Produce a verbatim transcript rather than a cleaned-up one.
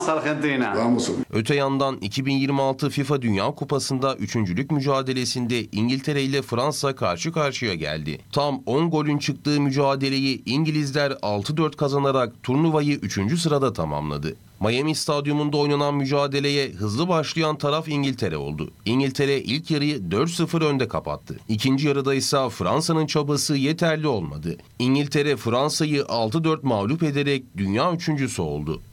Argentina. Vamos. Öte yandan iki bin yirmi altı FIFA Dünya Kupası'nda üçüncülük mücadelesinde İngiltere ile Fransa karşı karşıya geldi. Tam on golün çıktığı mücadeleyi İngilizler altı dört kazanarak turnuvayı üçüncü sırada tamamladı. Miami Stadyumunda oynanan mücadeleye hızlı başlayan taraf İngiltere oldu. İngiltere ilk yarıyı dört sıfır önde kapattı. İkinci yarıda ise Fransa'nın çabası yeterli olmadı. İngiltere Fransa'yı altı dört mağlup ederek dünya üçüncüsü oldu.